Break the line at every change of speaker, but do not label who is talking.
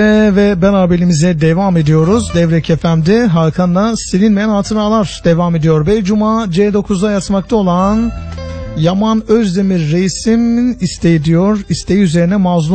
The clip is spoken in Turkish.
Ve beraberliğimize devam ediyoruz. Devrek FM'de Hakan'la silinmeyen hatıralar devam ediyor. Beycuma C9'da yatmakta olan Yaman Özdemir reisim isteği diyor. İsteği üzerine mazlum